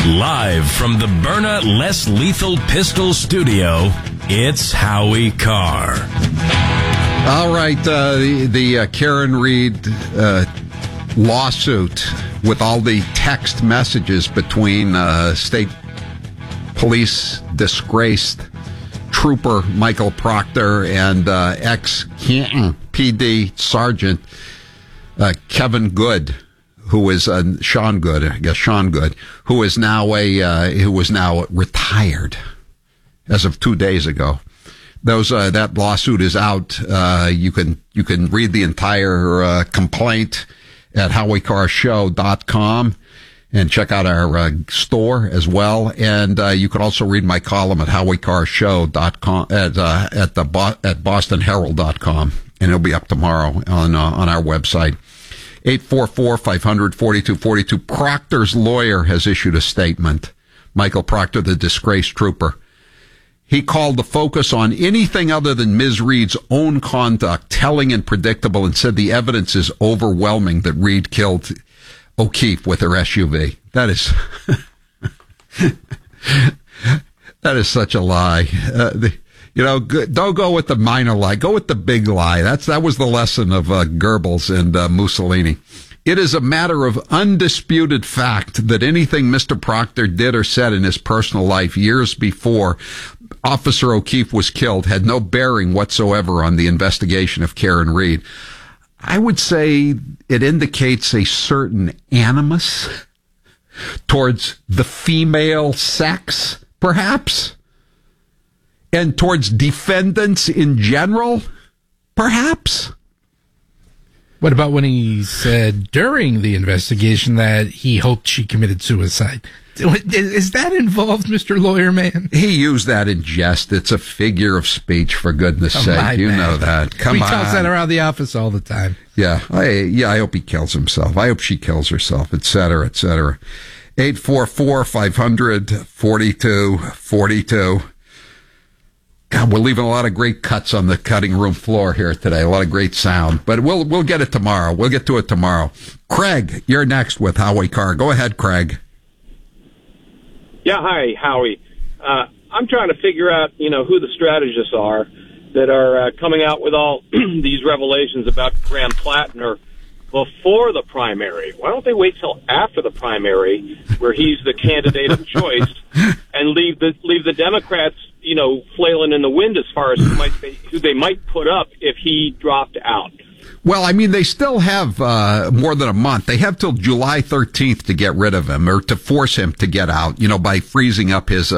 Live from the Byrna Less Lethal Pistol Studio, it's Howie Carr. All right, the Karen Read lawsuit with all the text messages between state police disgraced trooper Michael Proctor and ex-Canton PD Sergeant Kevin Good, who is Sean Good, who is now retired as of 2 days ago. That lawsuit is out. You can read the entire complaint at HowieCarrShow.com and check out our store as well. And you can also read my column at HowieCarrShow.com at BostonHerald.com, and it'll be up tomorrow on our website. 844-500-4242. Proctor's lawyer has issued a statement. Michael Proctor, the disgraced trooper. He called the focus on anything other than Ms. Reed's own conduct telling and predictable, and said the evidence is overwhelming that Reed killed O'Keefe with her SUV. That is that is such a lie. Don't go with the minor lie. Go with the big lie. That was the lesson of Goebbels and Mussolini. It is a matter of undisputed fact that anything Mr. Proctor did or said in his personal life years before Officer O'Keefe was killed had no bearing whatsoever on the investigation of Karen Read. I would say it indicates a certain animus towards the female sex, perhaps, and towards defendants in general, perhaps. What about when he said during the investigation that he hoped she committed suicide? Is that involved, Mr. Lawyer Man? He used that in jest. It's a figure of speech, for goodness sake. You know that. Come on. He tells that around the office all the time. Yeah. I hope he kills himself. I hope she kills herself, et cetera, et cetera. 844-500-4242. God, we're leaving a lot of great cuts on the cutting room floor here today. A lot of great sound, but we'll get it tomorrow. We'll get to it tomorrow. Craig, you're next with Howie Carr. Go ahead, Craig. Yeah, hi, Howie. I'm trying to figure out, who the strategists are that are coming out with all these revelations about Graham Plattner before the primary. Why don't they wait till after the primary, where he's the candidate of choice, and leave the Democrats, flailing in the wind as far as who they might put up if he dropped out? Well, I mean, they still have more than a month. They have till July 13th to get rid of him, or to force him to get out, by freezing up his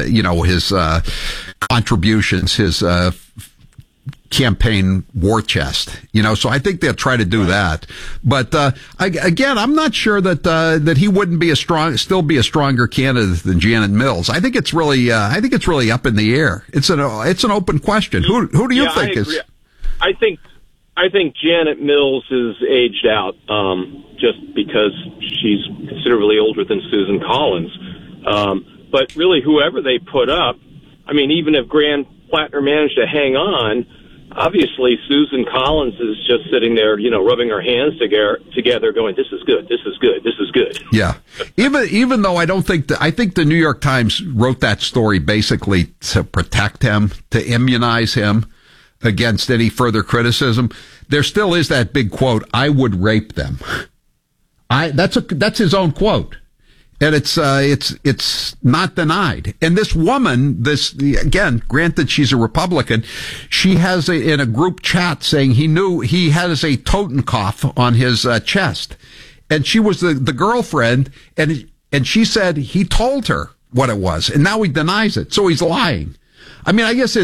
contributions, his campaign war chest. So I think they'll try to do that. But again, I'm not sure that he wouldn't be still be a stronger candidate than Janet Mills. I think it's really up in the air. It's an open question. Who do you think is? I think Janet Mills is aged out, just because she's considerably older than Susan Collins. But really, whoever they put up, even if Graham Plattner managed to hang on, obviously Susan Collins is just sitting there, rubbing her hands together, going, "This is good, this is good, this is good." Yeah. Even though I don't think I think the New York Times wrote that story basically to protect him, to immunize him against any further criticism. There still is that big quote, "I would rape them." That's his own quote. And it's not denied. And this woman, again, granted she's a Republican, she has in a group chat saying he has a Totenkopf on his chest. And she was the girlfriend, and she said he told her what it was, and now he denies it. So he's lying. I guess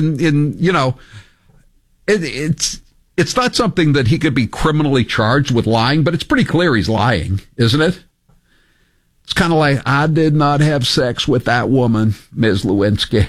it's not something that he could be criminally charged with lying, but it's pretty clear he's lying, isn't it? It's kind of like, "I did not have sex with that woman, Ms. Lewinsky."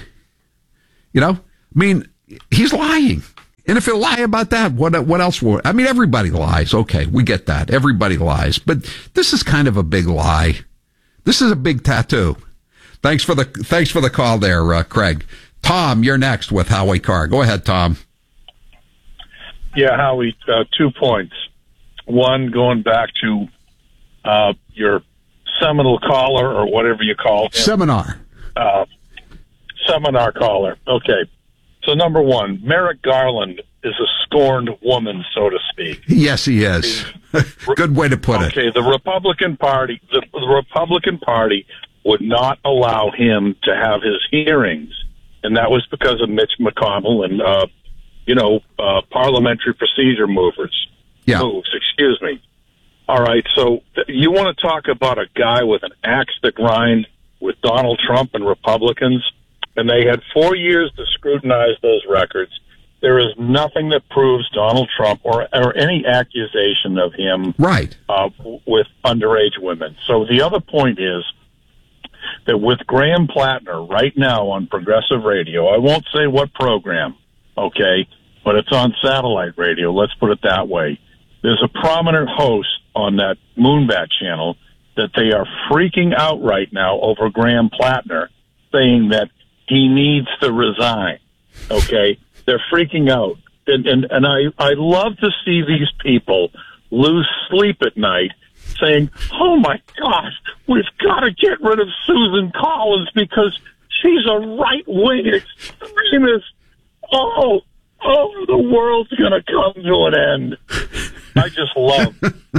He's lying. And if he'll lie about that, what else will? Everybody lies. Okay, we get that. Everybody lies. But this is kind of a big lie. This is a big tattoo. Thanks for the call there, Craig. Tom, you're next with Howie Carr. Go ahead, Tom. Yeah, Howie, 2 points. One, going back to your seminal caller or whatever you call him. Seminar. Seminar caller. Okay. So number one, Merrick Garland is a scorned woman, so to speak. Yes, he is. Good way to put it. Okay, the Republican Party would not allow him to have his hearings, and that was because of Mitch McConnell and parliamentary procedure moves. Excuse me. All right, so you want to talk about a guy with an axe to grind with Donald Trump and Republicans, and they had 4 years to scrutinize those records. There is nothing that proves Donald Trump or any accusation of him right with underage women. So the other point is that with Graham Plattner right now on Progressive Radio, I won't say what program, okay, but it's on satellite radio. Let's put it that way. There's a prominent host on that Moonbat channel that they are freaking out right now over Graham Plattner, saying that he needs to resign, okay? They're freaking out. And I love to see these people lose sleep at night saying, oh, my gosh, we've got to get rid of Susan Collins because she's a right-wing extremist. Oh, the world's going to come to an end. I just love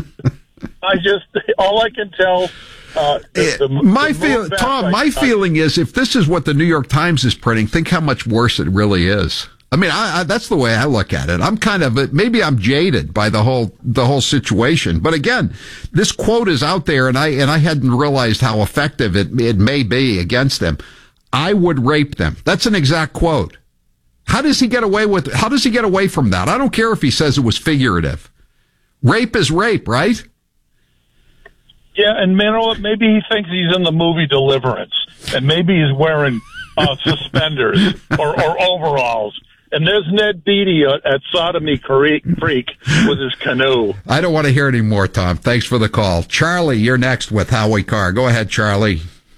all I can tell. My feeling is if this is what the New York Times is printing, think how much worse it really is. I mean, that's the way I look at it. I'm maybe I'm jaded by the whole situation. But again, this quote is out there, and I hadn't realized how effective it may be against them. I would rape them. That's an exact quote. How does he get away from that? I don't care if he says it was figurative. Rape is rape, right? Yeah, and you know what? Maybe he thinks he's in the movie Deliverance, and maybe he's wearing suspenders or overalls. And there's Ned Beatty at Sodomy Creek with his canoe. I don't want to hear any more, Tom. Thanks for the call. Charlie, you're next with Howie Carr. Go ahead, Charlie.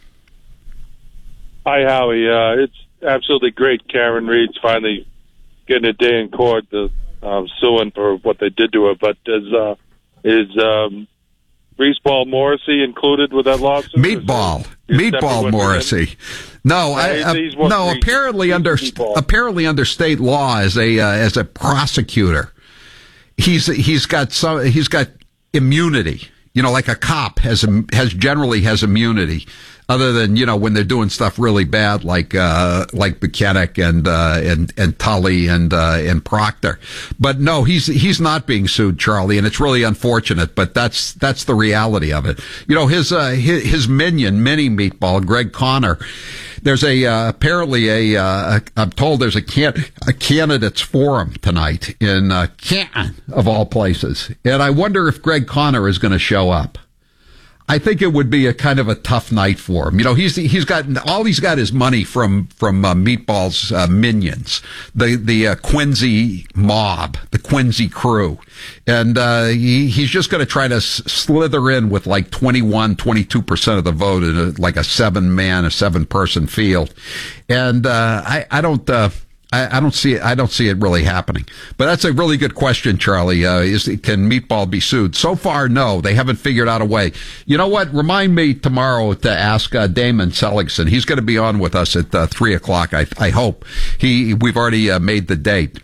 Hi, Howie. It's absolutely great. Karen Reed's finally getting a day in court, suing for what they did to her. But is Greaseball Morrissey included with that lawsuit? Meatball Morrissey. No, apparently under state law as a prosecutor, he's got immunity. You know, like a cop generally has immunity, other than, you know, when they're doing stuff really bad, like Buchanan and Tully and Proctor. But no, he's not being sued, Charlie, and it's really unfortunate, but that's the reality of it. You know, his mini meatball, Greg Conner, there's apparently I'm told there's a candidates forum tonight in Canton, of all places. And I wonder if Greg Conner is going to show up. I think it would be a kind of a tough night for him. You know, he's got is money from Meatball's minions, the Quincy mob, the Quincy crew, and he's just going to try to slither in with like 22% of the vote in a 7-person field, and I don't see it really happening. But that's a really good question, Charlie. Can Meatball be sued? So far, no. They haven't figured out a way. You know what? Remind me tomorrow to ask Damon Seligson. He's going to be on with us at 3:00. I hope. We've already made the date.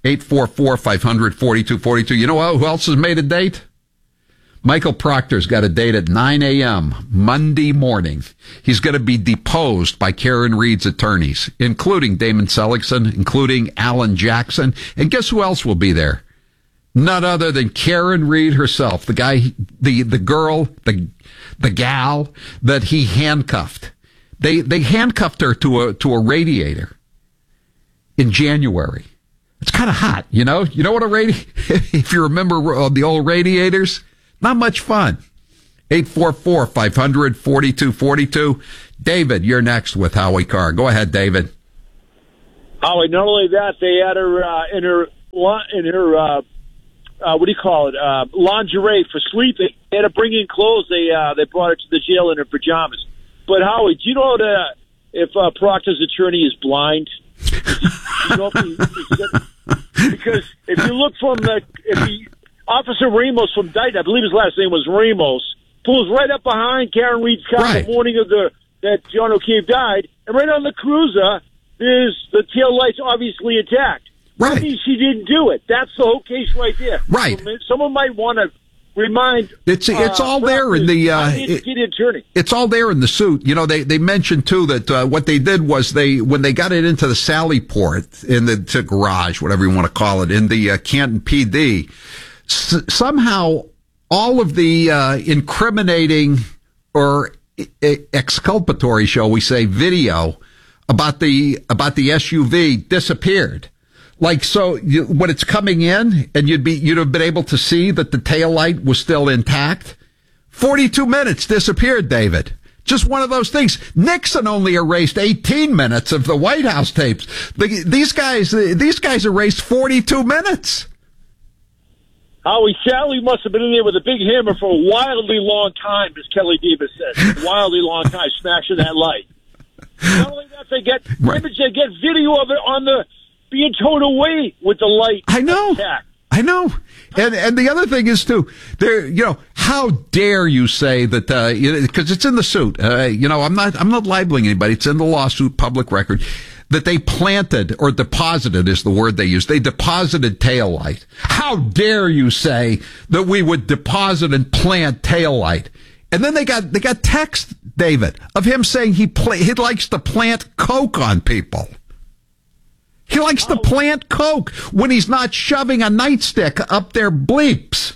844-500-4242. You know who else has made a date? Michael Proctor's got a date at 9 a.m. Monday morning. He's going to be deposed by Karen Reed's attorneys, including Damon Seligson, including Alan Jackson. And guess who else will be there? None other than Karen Reed herself, the guy, the girl, the gal that he handcuffed. They handcuffed her to a radiator in January. It's kind of hot, you know? You know what if you remember the old radiators? Not much fun. 844-500-4242. David, you're next with Howie Carr. Go ahead, David. Howie, not only that, they had her in her what do you call it? Lingerie for sleeping. They had to bring in clothes. They brought her to the jail in her pajamas. But Howie, do you know that if Proctor's attorney is blind? You know because if you look from Officer Ramos from Dayton, I believe his last name was Ramos, pulls right up behind Karen Reed's car Right. the morning of that John O'Keefe died, and right on the cruiser is the tail lights obviously intact. Right. That means she didn't do it. That's the whole case right there. Right. So someone might want to remind. It's all there in the. Attorney. It's all there in the suit. You know, they mentioned too that what they did was when they got it into the Sally port in the garage, whatever you want to call it, in the Canton PD, somehow all of the incriminating or exculpatory, shall we say, video about the SUV disappeared. Like, so when it's coming in and you'd have been able to see that the taillight was still intact. 42 minutes disappeared, David. Just one of those things. Nixon only erased 18 minutes of the White House tapes. These guys erased 42 minutes. Howie, Sally must have been in there with a big hammer for a wildly long time, as Kelly Davis said. A wildly long time, smashing that light. Not only that, they get image, they get video of it on the being towed away with the light. I know. Attack. I know. And the other thing is too, how dare you say that, because it's in the suit, I'm not libeling anybody. It's in the lawsuit, public record, that they planted or deposited is the word they used. They deposited taillight. How dare you say that we would deposit and plant taillight? And then they got text, David, of him saying he likes to plant coke on people. He likes to plant coke when he's not shoving a nightstick up their bleeps.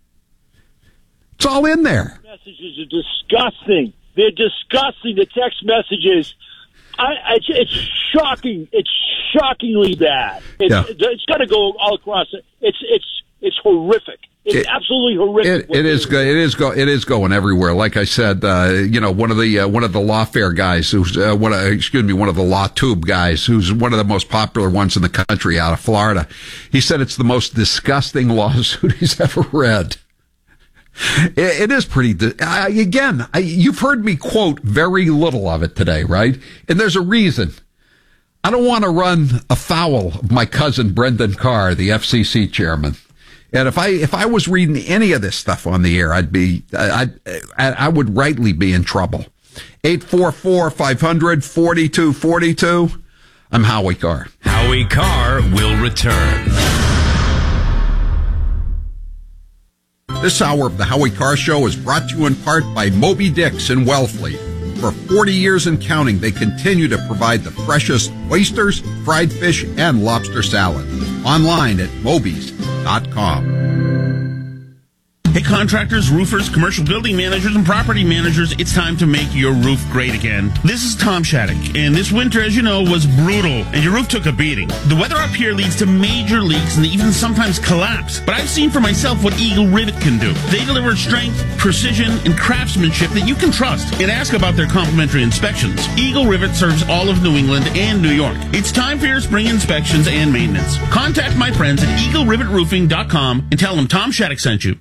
It's all in there. Messages are disgusting. They're disgusting. The text messages. It's shocking. It's shockingly bad. It's got to go all across it. It's horrific. It's absolutely horrific. It is going everywhere. Like I said, one of the lawfare guys who's one of the law tube guys who's one of the most popular ones in the country out of Florida. He said it's the most disgusting lawsuit he's ever read. It is pretty. You've heard me quote very little of it today, right? And there's a reason. I don't want to run afoul of my cousin Brendan Carr, the FCC chairman. And if I was reading any of this stuff on the air, I would rightly be in trouble. 844-500-4242. I'm Howie Carr. Howie Carr will return. This hour of the Howie Carr Show is brought to you in part by Moby Dick's in Wellfleet. For 40 years and counting, they continue to provide the freshest oysters, fried fish, and lobster salad. Online at mobies.com. Hey, contractors, roofers, commercial building managers, and property managers, it's time to make your roof great again. This is Tom Shattuck, and this winter, as you know, was brutal, and your roof took a beating. The weather up here leads to major leaks and even sometimes collapse, but I've seen for myself what Eagle Rivet can do. They deliver strength, precision, and craftsmanship that you can trust, and ask about their complimentary inspections. Eagle Rivet serves all of New England and New York. It's time for your spring inspections and maintenance. Contact my friends at EagleRivetRoofing.com and tell them Tom Shattuck sent you.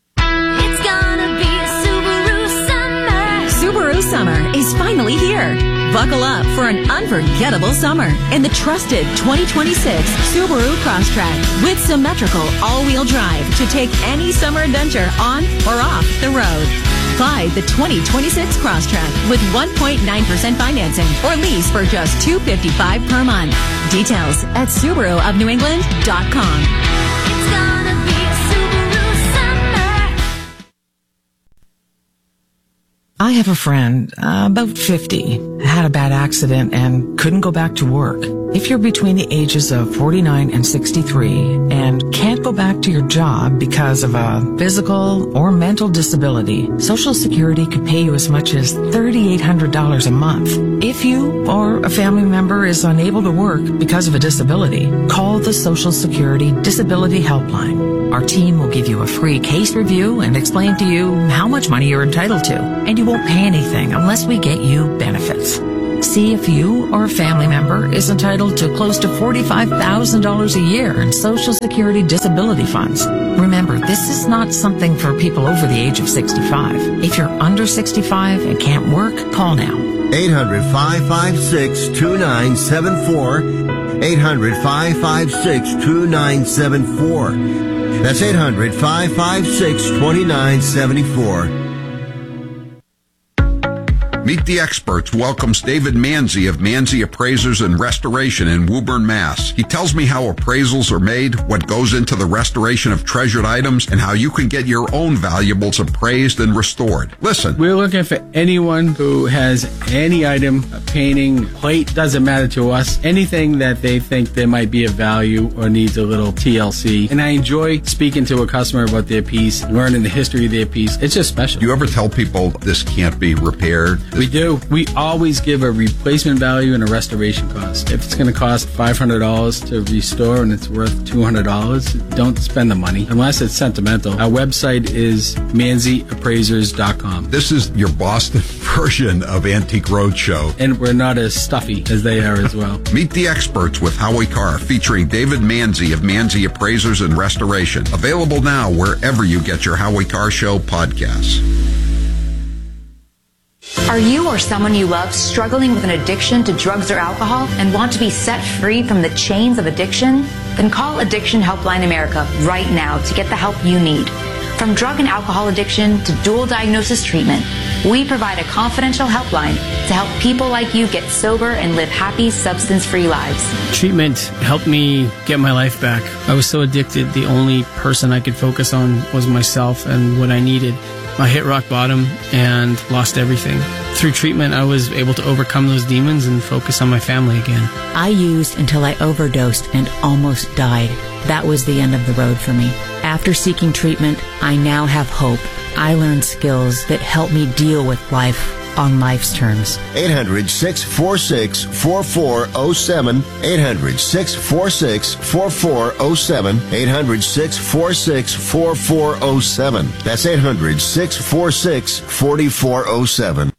Subaru Summer is finally here. Buckle up for an unforgettable summer in the trusted 2026 Subaru Crosstrek with symmetrical all-wheel drive to take any summer adventure on or off the road. Buy the 2026 Crosstrek with 1.9% financing or lease for just $255 per month. Details at SubaruofNewEngland.com. It's gonna be a Subaru summer. I have a friend, about 50, had a bad accident and couldn't go back to work. If you're between the ages of 49 and 63 and can't go back to your job because of a physical or mental disability, Social Security could pay you as much as $3,800 a month. If you or a family member is unable to work because of a disability, call the Social Security Disability Helpline. Our team will give you a free case review and explain to you how much money you're entitled to, and you won't pay anything unless we get you benefits. See if you or a family member is entitled to close to $45,000 a year in Social Security disability funds. Remember, this is not something for people over the age of 65. If you're under 65 and can't work, call now. 800-556-2974. 800-556-2974. That's 800-556-2974. Meet the Experts welcomes David Manzi of Manzi Appraisers and Restoration in Woburn, Mass. He tells me how appraisals are made, what goes into the restoration of treasured items, and how you can get your own valuables appraised and restored. Listen. We're looking for anyone who has any item, a painting, plate, doesn't matter to us. Anything that they think there might be of value or needs a little TLC. And I enjoy speaking to a customer about their piece, learning the history of their piece. It's just special. Do you ever tell people this can't be repaired? We do. We always give a replacement value and a restoration cost. If it's going to cost $500 to restore and it's worth $200, don't spend the money unless it's sentimental. Our website is manziappraisers.com. This is your Boston version of Antique Roadshow. And we're not as stuffy as they are as well. Meet the Experts with Howie Carr, featuring David Manzi of Manzi Appraisers and Restoration. Available now wherever you get your Howie Carr Show podcasts. Are you or someone you love struggling with an addiction to drugs or alcohol and want to be set free from the chains of addiction? Then call Addiction Helpline America right now to get the help you need. From drug and alcohol addiction to dual diagnosis treatment, we provide a confidential helpline to help people like you get sober and live happy, substance-free lives. Treatment helped me get my life back. I was so addicted, the only person I could focus on was myself and what I needed. I hit rock bottom and lost everything. Through treatment, I was able to overcome those demons and focus on my family again. I used until I overdosed and almost died. That was the end of the road for me. After seeking treatment, I now have hope. I learned skills that help me deal with life on life's terms. 800-646-4407. 800-646-4407. 800-646-4407. That's 800-646-4407.